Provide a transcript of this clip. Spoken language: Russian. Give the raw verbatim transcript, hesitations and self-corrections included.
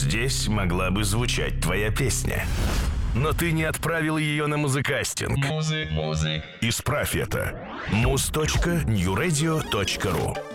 здесь могла бы звучать твоя песня. Но ты не отправил ее на музыкастинг. Музык, музык. Исправь это. муз точка ньюрадио точка ру